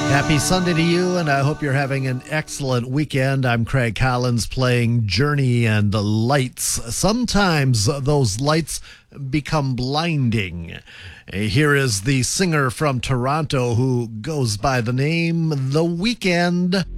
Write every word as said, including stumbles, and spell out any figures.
Happy Sunday to you, and I hope you're having an excellent weekend. I'm Craig Collins playing Journey and the Lights. Sometimes those lights become blinding. Here is the singer from Toronto who goes by the name The Weeknd.